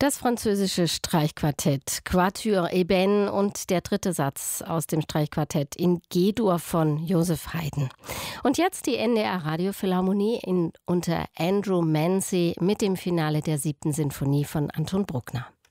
Das französische Streichquartett Quatuor Eben und der dritte Satz aus dem Streichquartett in G-Dur von Joseph Haydn. Und jetzt die NDR Radiophilharmonie unter Andrew Mancy mit dem Finale der 7. Sinfonie von Anton Bruckner.